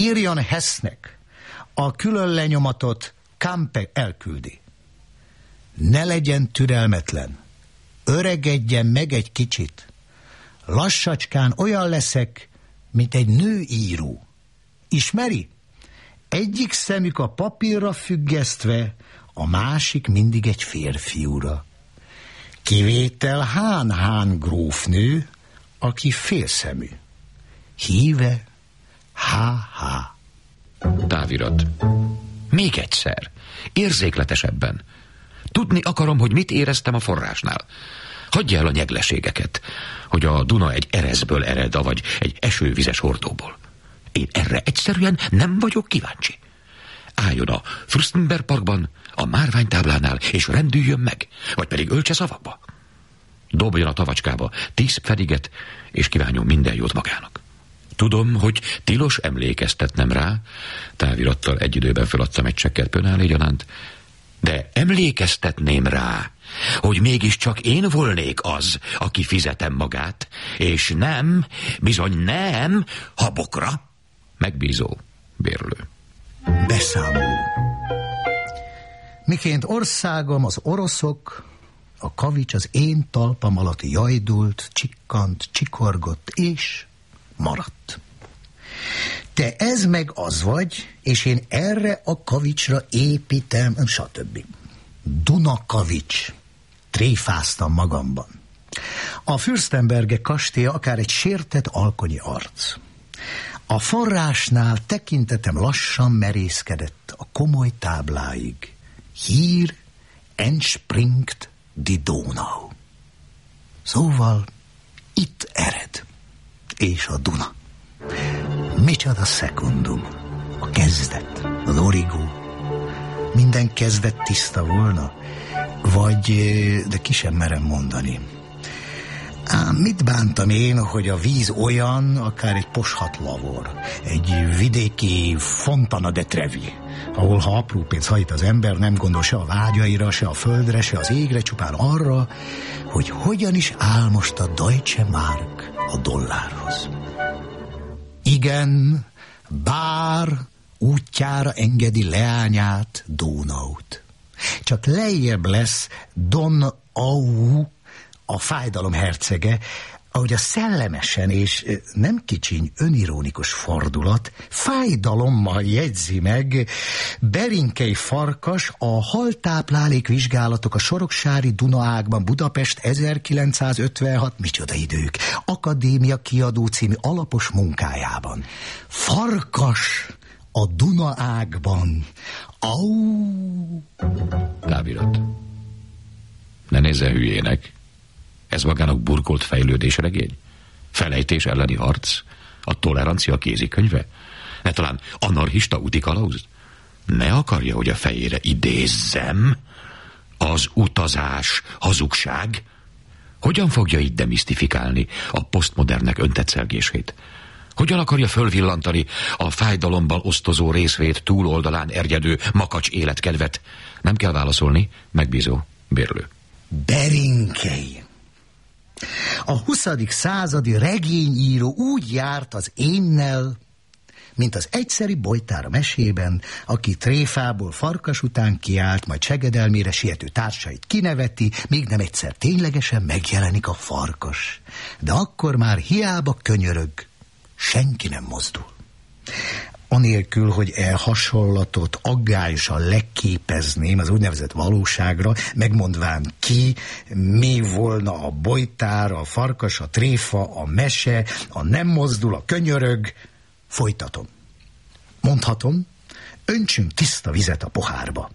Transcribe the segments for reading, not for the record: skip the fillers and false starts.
írjon Hessnek, a külön lenyomatot Campe elküldi. Ne legyen türelmetlen, öregedjen meg egy kicsit. Lassacskán olyan leszek, mint egy nőíró. Ismeri? Egyik szemük a papírra függesztve, a másik mindig egy férfiúra. Kivétel Hán grófnő, aki félszemű. Híve H.H. Távirat. Még egyszer. Érzékletesebben. Tudni akarom, hogy mit éreztem a forrásnál. Hagyja el a nyegleségeket, hogy a Duna egy ereszből ered, vagy egy esővizes hordóból. Én erre egyszerűen nem vagyok kíváncsi. Álljon a Fürstenberg parkban, a márványtáblánál, és rendüljön meg, vagy pedig öltse szavakba. Dobjon a tavacskába 10 fediget, és kívánjon minden jót magának. Tudom, hogy tilos emlékeztetnem rá, távirattal egy időben feladtam egy csekket Pönál gyanánt, de emlékeztetném rá, hogy mégiscsak én volnék az, aki fizetem magát, és nem, bizony nem, habokra. Megbízó, bérlő. Beszámoló. Miként országom az oroszok, a kavics az én talpam alatt jajdult, csikkant, csikorgott, és maradt. Te ez meg az vagy, és én erre a kavicsra építem, stb. Dunakavics. Tréfáztam magamban. A Fürstenberg kastélya akár egy sértett alkonyi arc. A forrásnál tekintetem lassan merészkedett a komoly tábláig. Hier entspringt die Donau. Szóval itt ered. És a Duna. Micsoda szekundum. A kezdet, az origó. Minden kezdet tiszta volna? Vagy, de ki sem merem mondani. Ám mit bántam én, hogy a víz olyan, akár egy poshat lavor, egy vidéki Fontana de Trevi, ahol ha apró pénz hajt az ember, nem gondol se a vágyaira, se a földre, se az égre, csupán arra, hogy hogyan is áll most a Deutsche Mark a dollárhoz. Igen, bár útjára engedi leányát, Dónaut. Csak lejjebb lesz Donau, a fájdalom hercege, ahogy a szellemesen és nem kicsiny önironikus fordulat fájdalommal jegyzi meg Berinkei Farkas a haltáplálék vizsgálatok a Soroksári Dunaágban Budapest 1956, micsoda idők, Akadémia kiadó című alapos munkájában. Farkas a Dunaágban. Au! Távirat. Ne nézze hülyének. Ez magának burkolt fejlődésregény? Felejtés elleni harc? A tolerancia kézikönyve? Ne talán anarchista útikalauz? Ne akarja, hogy a fejére idézzem? Az utazás hazugság? Hogyan fogja így demisztifikálni a posztmodernek öntetszelgését? Hogyan akarja fölvillantani a fájdalomban osztozó részvét túloldalán erjedő makacs életkedvet? Nem kell válaszolni, megbízó, bérlő. Berinkei. A 20. századi regényíró úgy járt az énnel, mint az egyszeri Bojtár mesében, aki tréfából Farkas után kiállt, majd segedelmére siető társait kineveti, míg nem egyszer ténylegesen megjelenik a farkas. De akkor már hiába könyörög, senki nem mozdul. Anélkül, hogy hasonlatot aggályosan leképezném az úgynevezett valóságra, megmondván ki, mi volna a Bojtár, a farkas, a tréfa, a mese, a nem mozdul, a könyörög, folytatom. Mondhatom, öntsünk tiszta vizet a pohárba.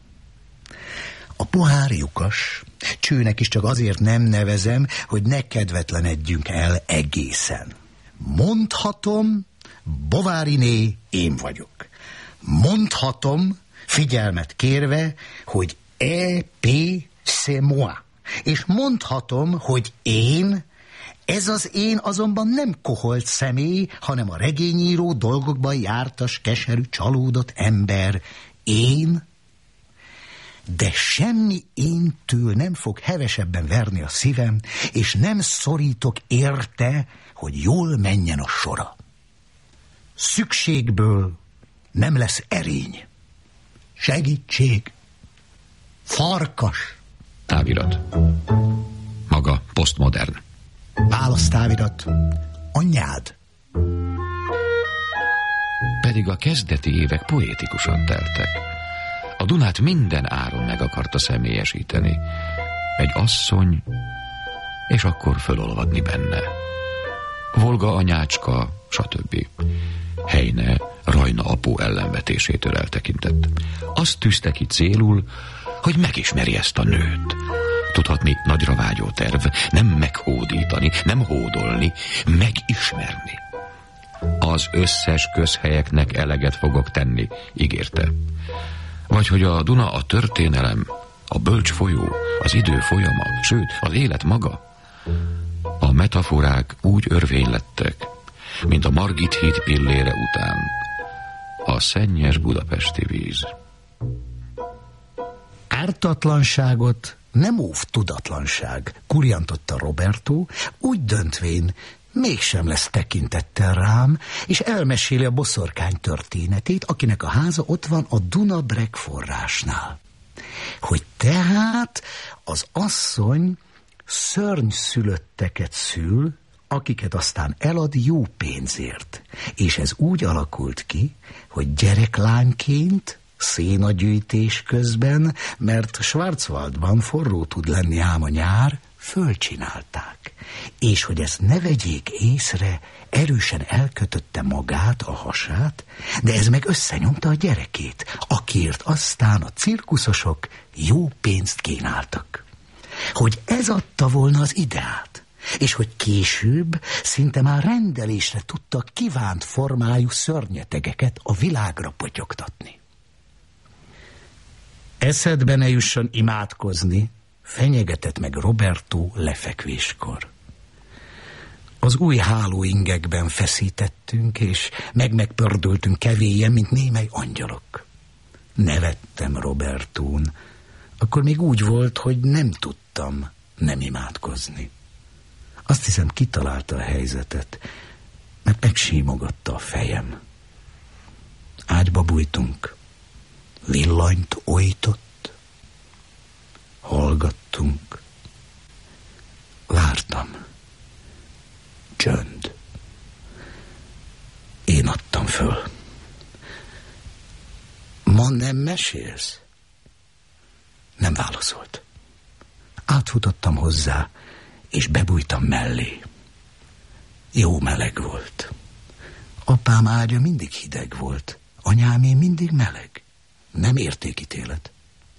A pohár lyukas, csőnek is csak azért nem nevezem, hogy ne kedvetlenedjünk el egészen. Mondhatom, Bováriné én vagyok. Mondhatom, figyelmet kérve, hogy E.P. c'est moi. És mondhatom, hogy én, ez az én azonban nem koholt személy, hanem a regényíró dolgokban jártas, keserű, csalódott ember. Én, de semmi éntől nem fog hevesebben verni a szívem, és nem szorítok érte, hogy jól menjen a sora. Szükségből nem lesz erény. Segítség! Farkas! Távirat. Maga posztmodern. Választávirat. Anyád. Pedig a kezdeti évek poétikusan teltek. A Dunát minden áron meg akarta személyesíteni. Egy asszony, és akkor fölolvadni benne. Volga anyácska, stb. Heine Rajna apó ellenvetésétől eltekintett. Azt tűzte ki célul, hogy megismeri ezt a nőt. Tudhatni nagyra vágyó terv, nem meghódítani, nem hódolni, megismerni. Az összes közhelyeknek eleget fogok tenni, ígérte. Vagy hogy a Duna a történelem, a bölcs folyó, az idő folyama, sőt, az élet maga. A metaforák úgy örvénylettek, mint a Margit híd pillére után a szennyes budapesti víz. Ártatlanságot nem óv tudatlanság, kurjantotta Roberto, úgy döntvén, mégsem lesz tekintettel rám, és elmeséli a boszorkány történetét, akinek a háza ott van a Duna-Breg forrásnál. Hogy tehát az asszony szörnyszülötteket szül, akiket aztán elad jó pénzért. És ez úgy alakult ki, hogy gyereklányként, szénagyűjtés közben, mert Schwarzwaldban forró tud lenni ám a nyár, fölcsinálták. És hogy ezt ne vegyék észre, erősen elkötötte magát, a hasát, de ez meg összenyomta a gyerekét, akiért aztán a cirkuszosok jó pénzt kínáltak. Hogy ez adta volna az ideát, és hogy később szinte már rendelésre tudtak kívánt formájú szörnyetegeket a világra potyogtatni. Eszedbe ne jusson imádkozni, fenyegetett meg Roberto lefekvéskor. Az új hálóingekben feszítettünk, és megpördültünk kevélyen, mint némely angyalok. Nevettem Robertón. Akkor még úgy volt, hogy nem tudtam nem imádkozni. Azt hiszem, kitalálta a helyzetet, mert megsímogatta a fejem. Ágyba bújtunk, villanyt ojtott, hallgattunk, vártam. Csönd. Én adtam föl. Ma nem mesélsz? Nem válaszolt. Átfutottam hozzá, és bebújtam mellé. Jó meleg volt. Apám ágya mindig hideg volt, anyámé mindig meleg. Nem értékítélet.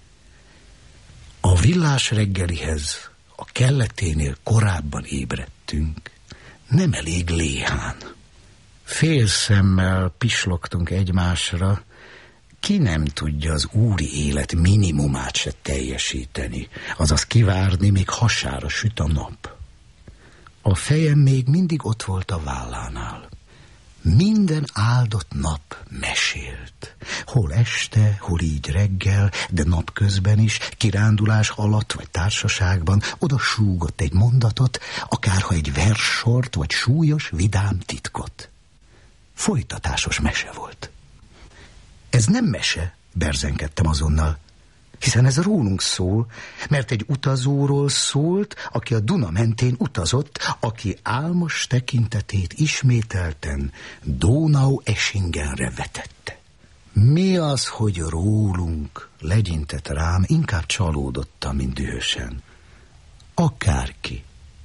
A villás reggelihez a kelleténél korábban ébredtünk. Nem elég léhán. Félszemmel pislogtunk egymásra, ki nem tudja az úri élet minimumát se teljesíteni, azaz kivárni, még hasára süt a nap. A fejem még mindig ott volt a vállánál. Minden áldott nap mesélt. Hol este, hol így reggel, de napközben is, kirándulás alatt vagy társaságban oda súgott egy mondatot, akárha egy verssort vagy súlyos, vidám titkot. Folytatásos mese volt. Ez nem mese, berzenkedtem azonnal, hiszen ez rólunk szól, mert egy utazóról szólt, aki a Duna mentén utazott, aki álmos tekintetét ismételten Donau-Eschingenre vetette. Mi az, hogy rólunk, legyintett rám, inkább csalódottam, mint dühösen. Akárki.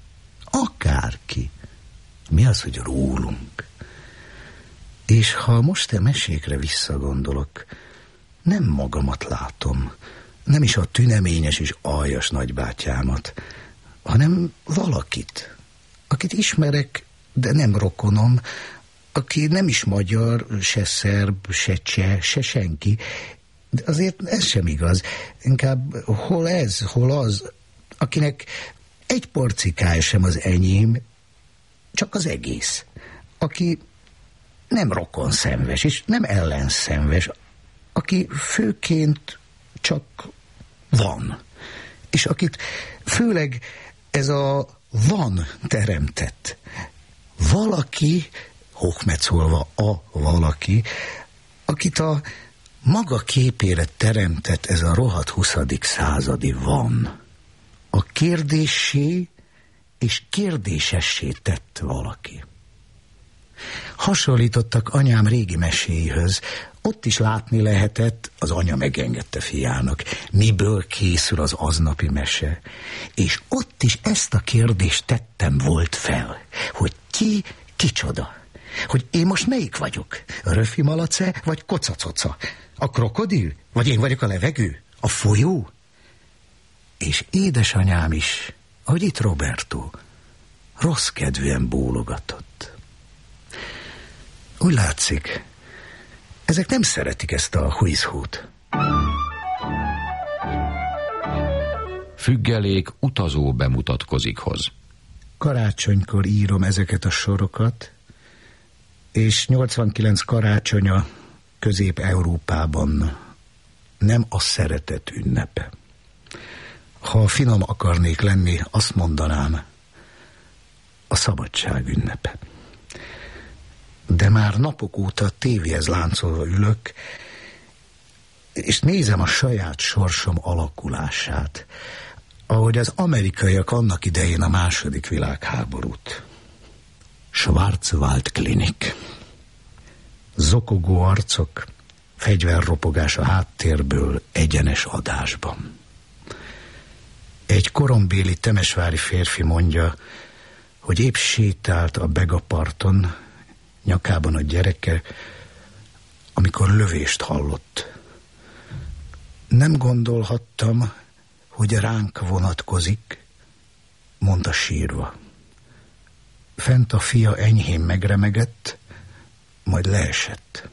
Mi az, hogy rólunk? És ha most a mesékre visszagondolok, nem magamat látom, nem is a tüneményes és aljas nagybátyámat, hanem valakit, akit ismerek, de nem rokonom, aki nem is magyar, se szerb, se cseh, se senki, de azért ez sem igaz. Inkább hol ez, hol az, akinek egy porcikája sem az enyém, csak az egész, aki nem rokonszenves, és nem ellenszenves, aki főként csak van, és akit főleg ez a van teremtett. Valaki, hochmetszolva a valaki, akit a maga képére teremtett ez a rohadt 20. századi van, a kérdéssé és kérdésessé tett valaki. Hasonlítottak anyám régi meséihöz, ott is látni lehetett, az anya megengedte fiának, miből készül az aznapi mese. És ott is ezt a kérdést tettem volt fel, hogy ki kicsoda. Hogy én most melyik vagyok? A röfi malace vagy kocacoca? A krokodil? Vagy én vagyok a levegő? A folyó? És édesanyám is, ahogy itt Roberto, rossz kedvűen bólogatott. Úgy látszik, ezek nem szeretik ezt a huizhút. Függelék utazó bemutatkozikhoz. Karácsonykor írom ezeket a sorokat, és 89 karácsonya Közép-Európában nem a szeretet ünnepe. Ha finom akarnék lenni, azt mondanám, a szabadság ünnepe. De már napok óta tévéhez láncolva ülök, és nézem a saját sorsom alakulását, ahogy az amerikaiak annak idején a második világháborút. Schwarzwald Klinik. Zokogó arcok, fegyverropogás a háttérből egyenes adásban. Egy korombéli temesvári férfi mondja, hogy épp sétált a Begaparton, nyakában a gyereke, amikor lövést hallott. Nem gondolhattam, hogy ránk vonatkozik, mondta sírva. Fent a fia enyhén megremegett, majd leesett.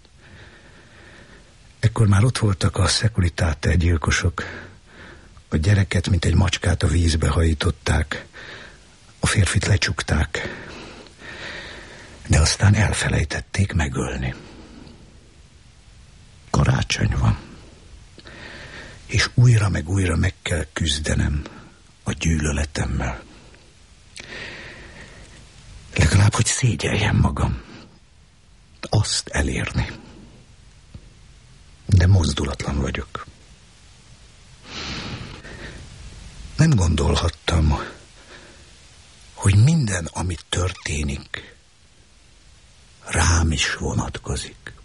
Ekkor már ott voltak a Securitate gyilkosok. A gyereket, mint egy macskát a vízbe hajították, a férfit lecsukták, de aztán elfelejtették megölni. Karácsony van, és újra meg újra meg kell küzdenem a gyűlöletemmel. Legalább, hogy szégyeljem magam, azt elérni. De mozdulatlan vagyok. Nem gondolhattam, hogy minden, ami történik, rám is vonatkozik.